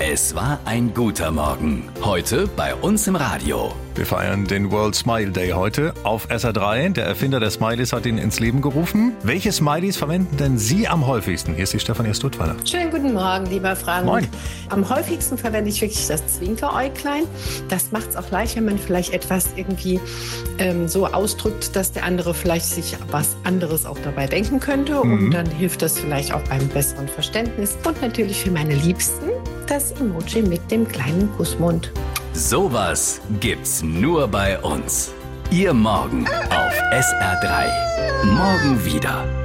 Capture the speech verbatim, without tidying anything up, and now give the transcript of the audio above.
Es war ein guter Morgen. Heute bei uns im Radio. Wir feiern den World Smile Day heute auf S R drei. Der Erfinder der Smileys hat ihn ins Leben gerufen. Welche Smileys verwenden denn Sie am häufigsten? Hier ist die Stefanie Stuttweiler. Schönen guten Morgen, lieber Frank. Moin. Am häufigsten verwende ich wirklich das Zwinkeräuglein. Das macht es auch leicht, wenn man vielleicht etwas irgendwie ähm, so ausdrückt, dass der andere vielleicht sich was anderes auch dabei denken könnte. Mhm. Und dann hilft das vielleicht auch beim besseren Verständnis. Und natürlich für meine Liebsten das Emoji mit dem kleinen Kussmund. Sowas gibt's nur bei uns. Ihr Morgen auf S R drei. Morgen wieder.